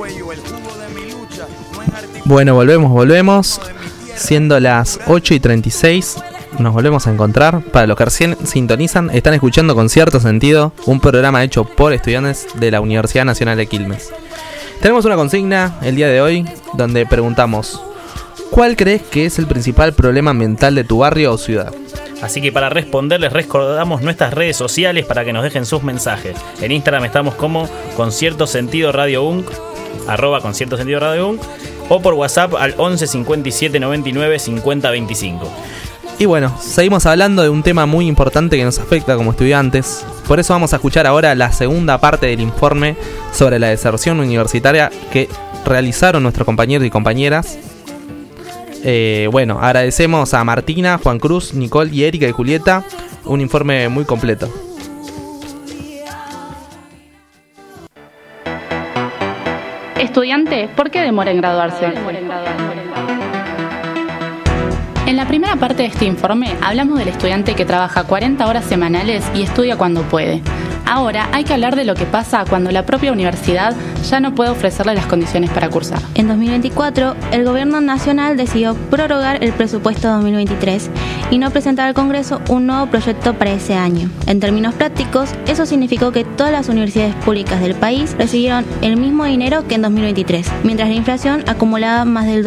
Bueno, volvemos. Siendo las 8:36, nos volvemos a encontrar. Para los que recién sintonizan, están escuchando Con Cierto Sentido, un programa hecho por estudiantes de la Universidad Nacional de Quilmes. Tenemos una consigna el día de hoy donde preguntamos: ¿cuál crees que es el principal problema ambiental de tu barrio o ciudad? Así que para responder les recordamos nuestras redes sociales para que nos dejen sus mensajes. En Instagram estamos como Concierto Sentido Radio UNC, @Concierto Sentido Radio UNC, o por WhatsApp al 11 57 99 50 25. Y bueno, seguimos hablando de un tema muy importante que nos afecta como estudiantes. Por eso vamos a escuchar ahora la segunda parte del informe sobre la deserción universitaria que realizaron nuestros compañeros y compañeras. Bueno, agradecemos a Martina, Juan Cruz, Nicole y Erika y Julieta. Un informe muy completo. Estudiante, ¿por qué demora en graduarse? En la primera parte de este informe hablamos del estudiante que trabaja 40 horas semanales y estudia cuando puede. Ahora hay que hablar de lo que pasa cuando la propia universidad ya no puede ofrecerle las condiciones para cursar. En 2024, el Gobierno Nacional decidió prorrogar el presupuesto 2023 y no presentar al Congreso un nuevo proyecto para ese año. En términos prácticos, eso significó que todas las universidades públicas del país recibieron el mismo dinero que en 2023, mientras la inflación acumulaba más del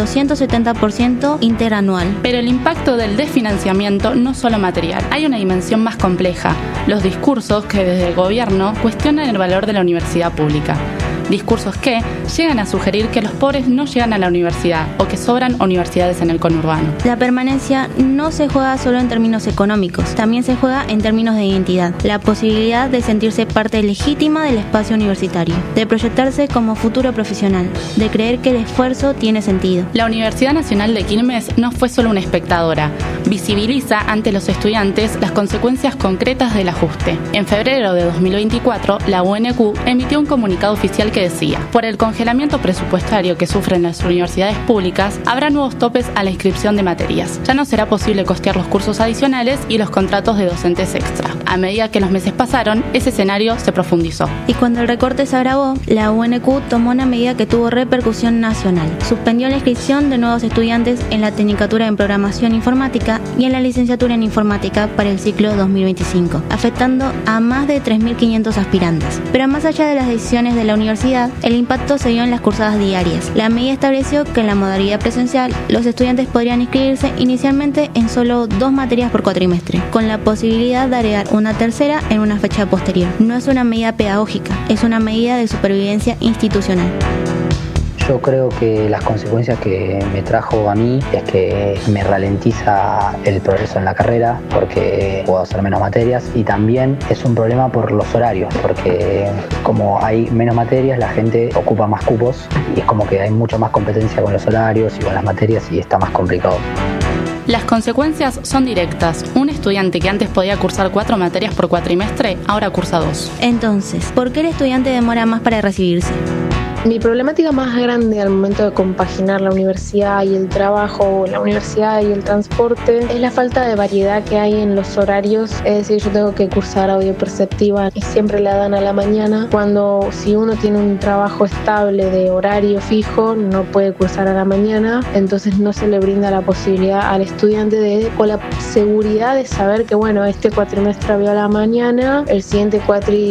270% interanual. Pero el impacto del desfinanciamiento no es solo material, hay una dimensión más compleja: los discursos que desde el gobierno cuestionan el valor de la universidad pública. Discursos que llegan a sugerir que los pobres no llegan a la universidad o que sobran universidades en el conurbano. La permanencia no se juega solo en términos económicos, también se juega en términos de identidad, la posibilidad de sentirse parte legítima del espacio universitario, de proyectarse como futuro profesional, de creer que el esfuerzo tiene sentido. La Universidad Nacional de Quilmes no fue solo una espectadora, visibiliza ante los estudiantes las consecuencias concretas del ajuste. En febrero de 2024, la UNQ emitió un comunicado oficial que decía: por el congelamiento presupuestario que sufren las universidades públicas, habrá nuevos topes a la inscripción de materias. Ya no será posible costear los cursos adicionales y los contratos de docentes extra. A medida que los meses pasaron, ese escenario se profundizó. Y cuando el recorte se agravó, la UNQ tomó una medida que tuvo repercusión nacional. Suspendió la inscripción de nuevos estudiantes en la Tecnicatura en Programación Informática y en la Licenciatura en Informática para el ciclo 2025, afectando a más de 3.500 aspirantes. Pero más allá de las decisiones de la universidad, el impacto se vio en las cursadas diarias. La medida estableció que en la modalidad presencial los estudiantes podrían inscribirse inicialmente en solo 2 materias por cuatrimestre, con la posibilidad de agregar una tercera en una fecha posterior. No es una medida pedagógica, es una medida de supervivencia institucional. Yo creo que las consecuencias que me trajo a mí es que me ralentiza el progreso en la carrera porque puedo hacer menos materias, y también es un problema por los horarios, porque como hay menos materias la gente ocupa más cupos y es como que hay mucha más competencia con los horarios y con las materias y está más complicado. Las consecuencias son directas. Un estudiante que antes podía cursar 4 materias por cuatrimestre, ahora cursa 2. Entonces, ¿por qué el estudiante demora más para recibirse? Mi problemática más grande al momento de compaginar la universidad y el trabajo, la universidad y el transporte, es la falta de variedad que hay en los horarios. Es decir, yo tengo que cursar audio perceptiva y siempre la dan a la mañana, cuando si uno tiene un trabajo estable de horario fijo, no puede cursar a la mañana, entonces no se le brinda la posibilidad al estudiante o la seguridad de saber que, bueno, este cuatrimestre veo a la mañana, el siguiente cuatri